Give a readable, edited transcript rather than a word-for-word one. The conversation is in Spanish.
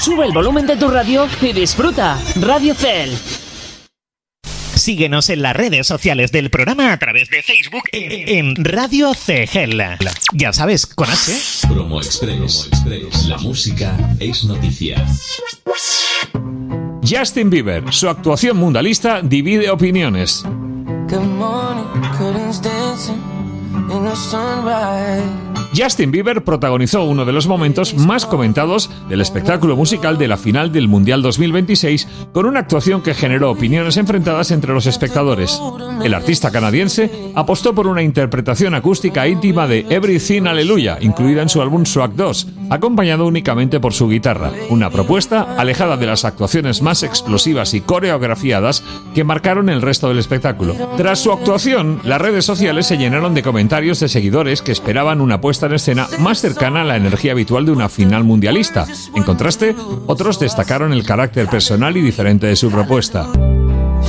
Sube el volumen de tu radio y disfruta. Radio Cel. Síguenos en las redes sociales del programa a través de Facebook en Radio CGEL. Ya sabes, con H. Promo Express. La música es noticia. Justin Bieber, su actuación mundialista divide opiniones. Justin Bieber protagonizó uno de los momentos más comentados del espectáculo musical de la final del Mundial 2026 con una actuación que generó opiniones enfrentadas entre los espectadores. El artista canadiense apostó por una interpretación acústica íntima de Everything Hallelujah, incluida en su álbum Swag 2, acompañado únicamente por su guitarra, una propuesta alejada de las actuaciones más explosivas y coreografiadas que marcaron el resto del espectáculo. Tras su actuación, las redes sociales se llenaron de comentarios de seguidores que esperaban una puesta en escena más cercana a la energía habitual de una final mundialista. En contraste, otros destacaron el carácter personal y diferente de su propuesta.